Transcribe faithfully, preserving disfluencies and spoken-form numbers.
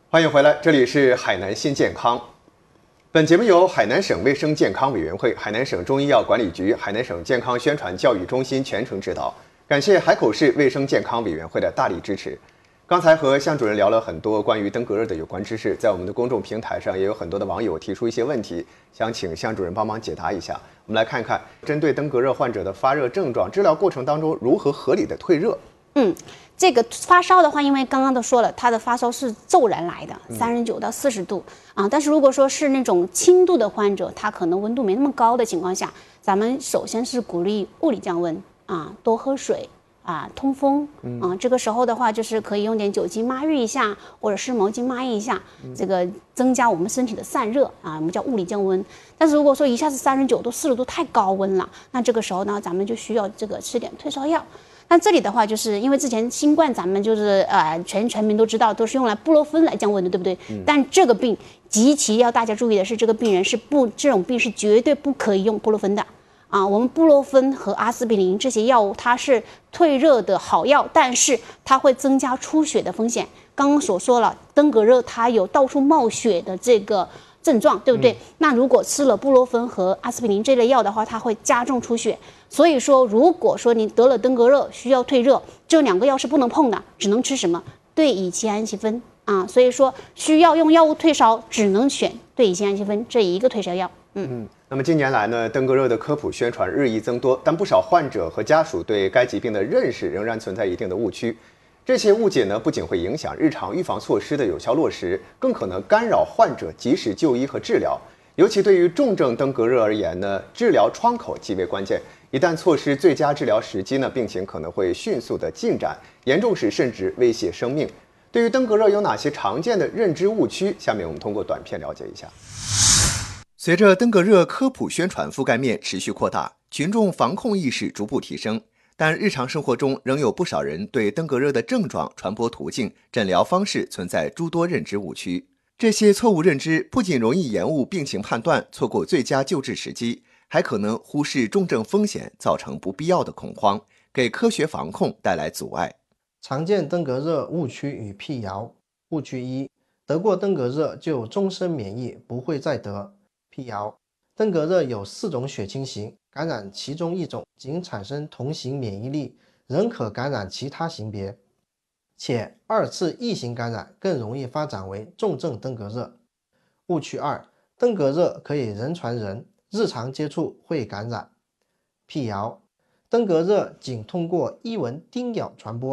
欢迎回来，这里是海南新健康。本节目由海南省卫生健康委员会、海南省中医药管理局、海南省健康宣传教育中心全程指导，感谢海口市卫生健康委员会的大力支持。刚才和向主任聊了很多关于登革热的有关知识，在我们的公众平台上也有很多的网友提出一些问题，想请向主任帮忙解答一下。我们来看看针对登革热患者的发热症状，治疗过程当中如何合理的退热。 嗯，这个发烧的话，因为刚刚都说了，他的发烧是骤然来的，三十九到四十度啊。但是如果说是那种轻度的患者，他可能温度没那么高的情况下，咱们首先是鼓励物理降温啊，多喝水啊，通风啊。这个时候的话，就是可以用点酒精抹浴一下，或者湿毛巾抹一下，这个增加我们身体的散热啊，我们叫物理降温。但是如果说一下子三十九度、四十度太高温了，那这个时候呢，咱们就需要这个吃点退烧药。那这里的话，就是因为之前新冠咱们就是呃全全民都知道，都是用来布洛芬来降温的，对不对？嗯、但这个病极其要大家注意的是，这个病人是不这种病是绝对不可以用布洛芬的啊。我们布洛芬和阿司匹林这些药物，它是退热的好药，但是它会增加出血的风险。刚刚所说了，登革热它有到处冒血的这个症状，对不对？嗯、那如果吃了布洛芬和阿司匹林这类药的话，它会加重出血。所以说，如果说你得了登革热需要退热，这两个药是不能碰的，只能吃什么对乙酰氨基酚啊。所以说，需要用药物退烧，只能选对乙酰氨基酚这一个退烧药。嗯嗯。那么近年来呢，登革热的科普宣传日益增多，但不少患者和家属对该疾病的认识仍然存在一定的误区。这些误解呢，不仅会影响日常预防措施的有效落实，更可能干扰患者及时就医和治疗。尤其对于重症登革热而言呢，治疗窗口极为关键。一旦错失最佳治疗时机呢，病情可能会迅速的进展，严重时甚至威胁生命。对于登革热有哪些常见的认知误区？下面我们通过短片了解一下。随着登革热科普宣传覆盖面持续扩大，群众防控意识逐步提升，但日常生活中仍有不少人对登革热的症状、传播途径、诊疗方式存在诸多认知误区。这些错误认知不仅容易延误病情判断，错过最佳救治时机，还可能忽视重症风险，造成不必要的恐慌，给科学防控带来阻碍。 常见登革热误区与辟谣。误区一：得过登革热就终身免疫，不会再得。辟谣：登革热有四种血清型，感染其中一种仅产生同型免疫力，仍可感染其他型别，且二次异型感染更容易发展为重症登革热。误区二：登革热可以人传人，日常接触会感染。辟谣：登革热仅通过伊蚊叮咬传播，